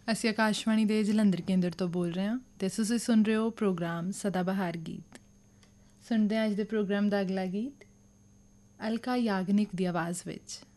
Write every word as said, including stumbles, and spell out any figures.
ਅਸੀਂ ਆਕਾਸ਼ਵਾਣੀ ਦੇ ਜਲੰਧਰ ਕੇਂਦਰ ਤੋਂ ਬੋਲ ਰਹੇ ਹਾਂ ਅਤੇ ਤੁਸੀਂ ਸੁਣ ਰਹੇ ਹੋ ਪ੍ਰੋਗਰਾਮ ਸਦਾ ਬਹਾਰ ਗੀਤ। ਸੁਣਦੇ ਹਾਂ ਅੱਜ ਦੇ ਪ੍ਰੋਗਰਾਮ ਦਾ ਅਗਲਾ ਗੀਤ ਅਲਕਾ ਯਾਗਨਿਕ ਦੀ ਆਵਾਜ਼ ਵਿੱਚ।